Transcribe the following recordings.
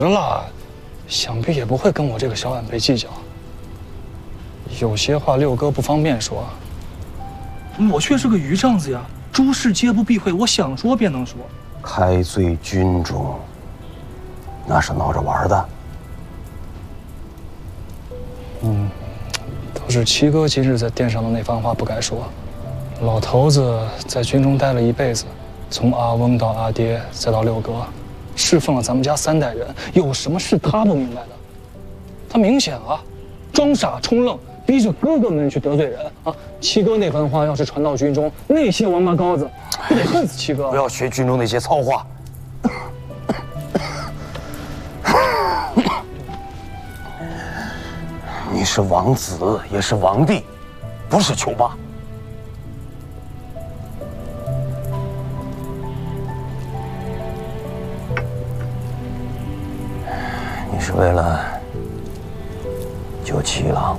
了，想必也不会跟我这个小晚辈计较。有些话六哥不方便说。我却是个鱼帐子呀，诸事皆不避讳，我想说便能说。 开罪军中，那是闹着玩的。 都是七哥今日在殿上的那番话不该说。老头子在军中待了一辈子，从阿翁到阿爹，再到六哥，侍奉了咱们家3代人，有什么是他不明白的？他明显啊，装傻充愣，逼着哥哥们去得罪人啊！七哥那番话要是传到军中，那些王八羔子不得恨死七哥？ 不要学军中那些糙话。你是王子，也是王弟，不是球爸。你是为了救七郎。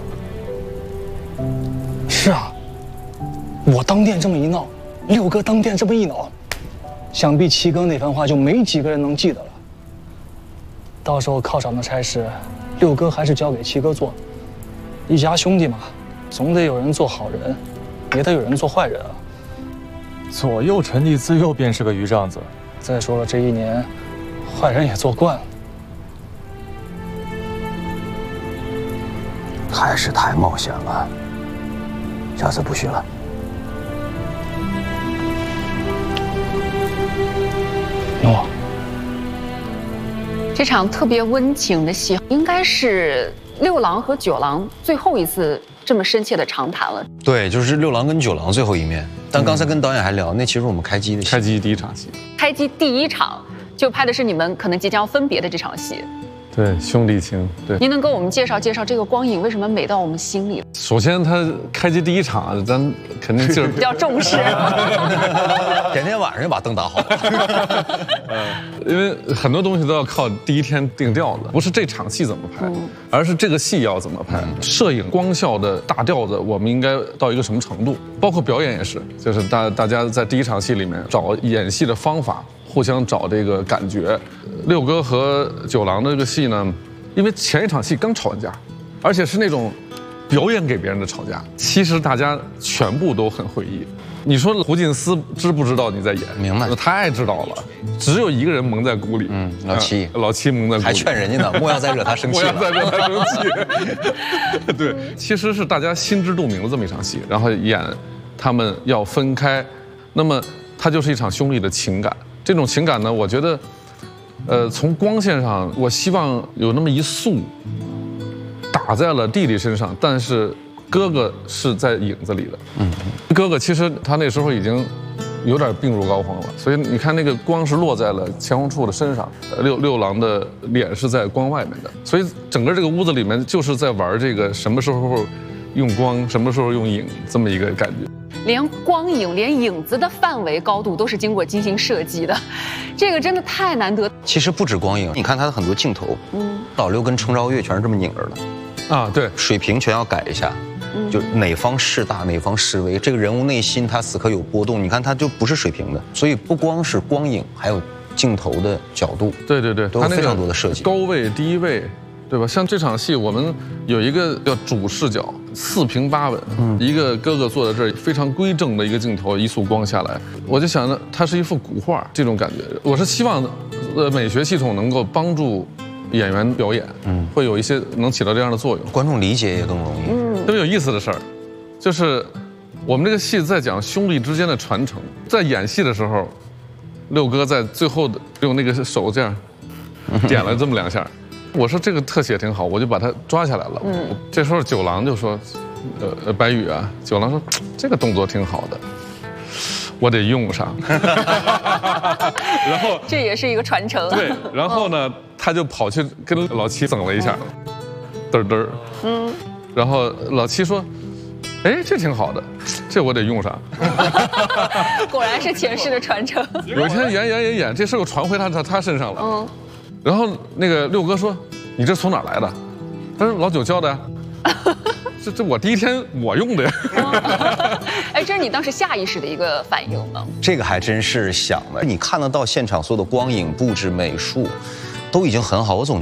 是啊，我当殿这么一闹，六哥当殿这么一恼，想必七哥那番话就没几个人能记得了。到时候犒赏的差事，六哥还是交给七哥做。一家兄弟嘛，总得有人做好人，也得有人做坏人啊。 左右臣弟自幼便是个鱼帐子。 再说了，这1年，坏人也做惯了。 还是太冒险了，下次不许了。 诺。 这场特别温情的戏，应该是六郎和九郎最后一次这么深切的长谈了。 对，就是六郎跟九郎最后一面。但刚才跟导演还聊，那其实我们开机的戏， 开机第一场戏， 开机第1场就拍的是你们可能即将要分别的这场戏。 对，兄弟情。对， 您能跟我们介绍介绍这个光影为什么美到我们心里？ 首先，他开机第1场，咱肯定就是比较重视。 前天晚上就把灯打好了。 因为很多东西都要靠第1天定调子，不是这场戏怎么拍，而是这个戏要怎么拍。摄影、光效的大调子，我们应该到一个什么程度？包括表演也是，就是大家在第1场戏里面找演戏的方法。互相找这个感觉，六哥和九郎的这个戏呢，因为前1场戏刚吵完架，而且是那种表演给别人的吵架，其实大家全部都很会意。你说胡金思知不知道你在演？ 明白， 太知道了。只有一个人蒙在鼓里，老七蒙在鼓里， 还劝人家呢，莫要再惹他生气了， 莫要再惹他生气。对，其实是大家心知肚明的这么一场戏，然后演他们要分开，那么它就是一场兄弟的情感。这种情感呢，我觉得，从光线上，我希望有那么一束打在了弟弟身上，但是哥哥是在影子里的。哥哥其实他那时候已经有点病入膏肓了，所以你看那个光是落在了钱红处的身上，六郎的脸是在光外面的，所以整个这个屋子里面就是在玩这个什么时候用光，什么时候用影这么一个感觉。 连光影、连影子的范围、高度都是经过精心设计的，这个真的太难得。 其实不止光影，你看他的很多镜头，老六跟程昭月全是这么拧着的， 啊，对， 水平全要改一下，就哪方势大，哪方势微，这个人物内心他此刻有波动，你看他就不是水平的，所以不光是光影，还有镜头的角度， 对， 都有非常多的设计， 高位、低位。对吧？像这场戏，我们有一个叫主视角，4平8稳，一个哥哥坐在这儿，非常规正的一个镜头，一束光下来，我就想着它是一幅古画，这种感觉。我是希望，美学系统能够帮助演员表演，会有一些能起到这样的作用， 观众理解也更容易。 特别有意思的事儿，就是我们这个戏在讲兄弟之间的传承，在演戏的时候，六哥在最后的用那个手这样点了这么2下。我说这个特写挺好，我就把它抓下来了。这时候九郎就说：“白宇啊，九郎说这个动作挺好的，我得用上。”然后这也是一个传承。 对，然后呢，他就跑去跟老七整了一下，嘚嘚，然后老七说：“哎，这挺好的，这我得用上。” 果然是前世的传承。 有一天演，这事又传回他身上了。然后那个六哥说：“你这从哪来的？”他说：“老九教的呀。”这我第1天我用的呀。 哎，这是你当时下意识的一个反应吗？ 这个还真是想的。你看得到现场所有的光影布置、美术， 都已经很好。我总